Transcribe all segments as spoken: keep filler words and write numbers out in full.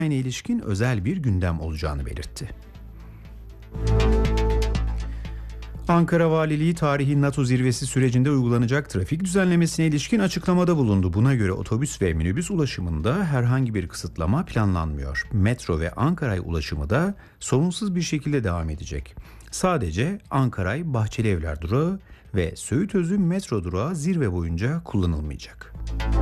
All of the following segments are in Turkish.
ilişkin özel bir gündem olacağını belirtti. Ankara Valiliği tarihi NATO zirvesi sürecinde uygulanacak trafik düzenlemesine ilişkin açıklamada bulundu. Buna göre otobüs ve minibüs ulaşımında herhangi bir kısıtlama planlanmıyor. Metro ve Ankaray ulaşımı da sorunsuz bir şekilde devam edecek. Sadece Ankaray Bahçelievler durağı ve Söğütözü metro durağı zirve boyunca kullanılmayacak.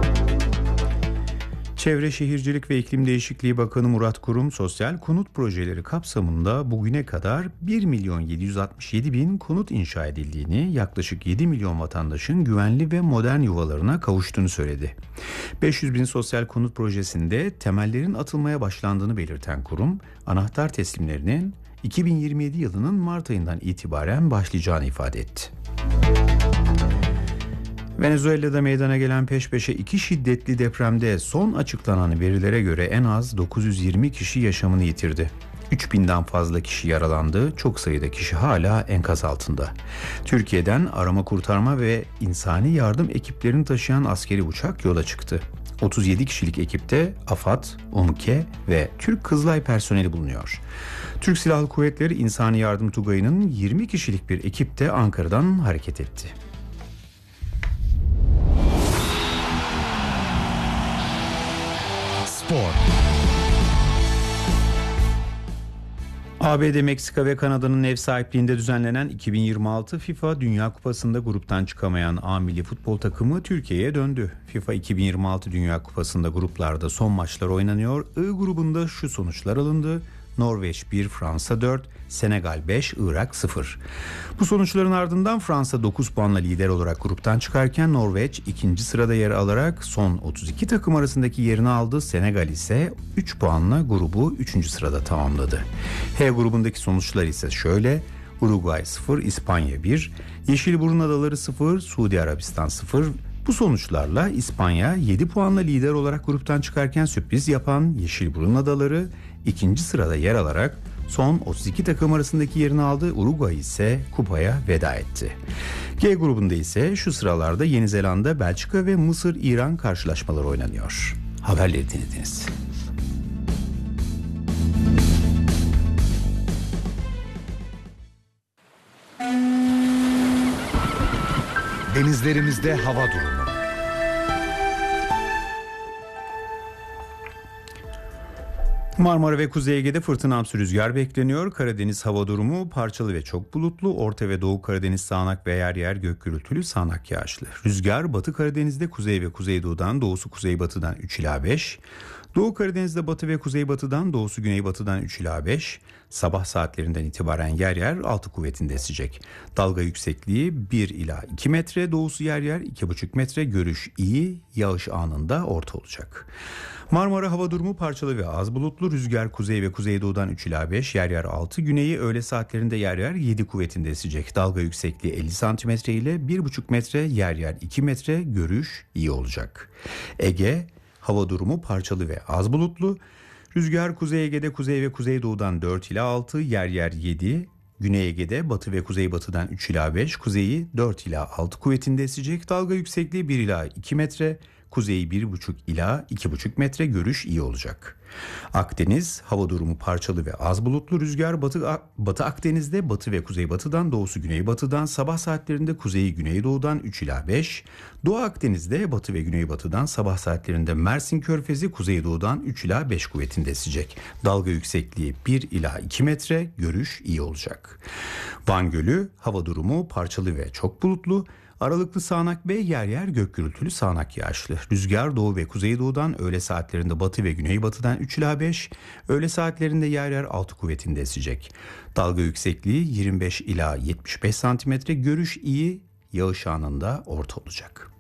Çevre Şehircilik ve İklim Değişikliği Bakanı Murat Kurum, sosyal konut projeleri kapsamında bugüne kadar bir milyon yedi yüz altmış yedi bin konut inşa edildiğini, yaklaşık yedi milyon vatandaşın güvenli ve modern yuvalarına kavuştuğunu söyledi. beş yüz bin sosyal konut projesinde temellerin atılmaya başlandığını belirten kurum, anahtar teslimlerinin iki bin yirmi yedi yılının Mart ayından itibaren başlayacağını ifade etti. Venezuela'da meydana gelen peş peşe iki şiddetli depremde son açıklanan verilere göre en az dokuz yüz yirmi kişi yaşamını yitirdi. üç binden fazla kişi yaralandı, çok sayıda kişi hala enkaz altında. Türkiye'den arama kurtarma ve insani yardım ekiplerini taşıyan askeri uçak yola çıktı. otuz yedi kişilik ekipte AFAD, OMUKE ve Türk Kızılay personeli bulunuyor. Türk Silahlı Kuvvetleri İnsani Yardım Tugayı'nın yirmi kişilik bir ekip de Ankara'dan hareket etti. Spor. A B D, Meksika ve Kanada'nın ev sahipliğinde düzenlenen iki bin yirmi altı FIFA Dünya Kupası'nda gruptan çıkamayan A milli futbol takımı Türkiye'ye döndü. FIFA iki bin yirmi altı Dünya Kupası'nda gruplarda son maçlar oynanıyor. I grubunda şu sonuçlar alındı: Norveç bir, Fransa dört, Senegal beş, Irak sıfır. Bu sonuçların ardından Fransa dokuz puanla lider olarak gruptan çıkarken Norveç ikinci sırada yer alarak son otuz iki takım arasındaki yerini aldı. Senegal ise üç puanla grubu üçüncü sırada tamamladı. H grubundaki sonuçlar ise şöyle: Uruguay sıfır, İspanya bir, Yeşilburun Adaları sıfır, Suudi Arabistan sıfır. Bu sonuçlarla İspanya yedi puanla lider olarak gruptan çıkarken sürpriz yapan Yeşilburun Adaları ikinci sırada yer alarak son otuz iki takım arasındaki yerini aldı. Uruguay ise kupaya veda etti. G grubunda ise şu sıralarda Yeni Zelanda, Belçika ve Mısır-İran karşılaşmaları oynanıyor. Haberleri dinlediniz. Denizlerimizde hava durumu. Marmara ve Kuzey Ege'de fırtınamsı rüzgar bekleniyor. Karadeniz hava durumu parçalı ve çok bulutlu. Orta ve Doğu Karadeniz sağanak ve yer yer gök gürültülü, sağanak yağışlı. Rüzgar Batı Karadeniz'de kuzey ve kuzeydoğudan, doğusu kuzeybatıdan üç ila beş. Doğu Karadeniz'de batı ve kuzeybatıdan, doğusu güneybatıdan üç ila beş. Sabah saatlerinden itibaren yer yer altı kuvvetinde esecek. Dalga yüksekliği bir ila iki metre, doğusu yer yer iki buçuk metre, görüş iyi, yağış anında orta olacak. Marmara hava durumu parçalı ve az bulutlu. Rüzgar kuzey ve kuzeydoğudan üç ila beş, yer yer altı, güneyi öğle saatlerinde yer yer yedi kuvvetinde esecek. Dalga yüksekliği elli santimetre ile bir buçuk metre, yer yer iki metre, görüş iyi olacak. Ege hava durumu parçalı ve az bulutlu. Rüzgar Kuzey Ege'de kuzey ve kuzeydoğudan dört ila altı, yer yer yedi. Güney Ege'de batı ve kuzeybatıdan üç ila beş, kuzeyi dört ila altı kuvvetinde esecek. Dalga yüksekliği bir ila iki metre, kuzeyi bir buçuk ila iki buçuk metre, görüş iyi olacak. Akdeniz hava durumu parçalı ve az bulutlu. Rüzgar batı, batı Akdeniz'de batı ve kuzeybatıdan, doğusu güneybatıdan, sabah saatlerinde kuzeyi güneydoğudan üç ila beş. Doğu Akdeniz'de batı ve güneybatıdan, sabah saatlerinde Mersin Körfezi kuzeydoğudan üç ila beş kuvvetinde esecek. Dalga yüksekliği bir ila iki metre, görüş iyi olacak. Van Gölü hava durumu parçalı ve çok bulutlu. Aralıklı sağanak ve yer yer gök gürültülü, sağanak yağışlı. Rüzgar doğu ve kuzeydoğudan, öğle saatlerinde batı ve güneybatıdan üç ila beş, öğle saatlerinde yer yer altı kuvvetinde esecek. Dalga yüksekliği yirmi beş ila yetmiş beş santimetre, görüş iyi, yağış anında orta olacak.